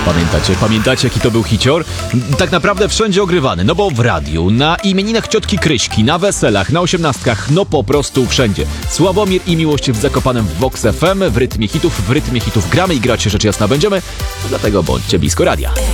Pamiętacie jaki to był hicior? Tak naprawdę wszędzie ogrywany, no bo w radiu, na imieninach ciotki Kryśki, na weselach, na osiemnastkach, no po prostu wszędzie. Sławomir i Miłość w Zakopanem w Vox FM, w rytmie hitów gramy i grać rzecz jasna będziemy, dlatego bądźcie blisko radia.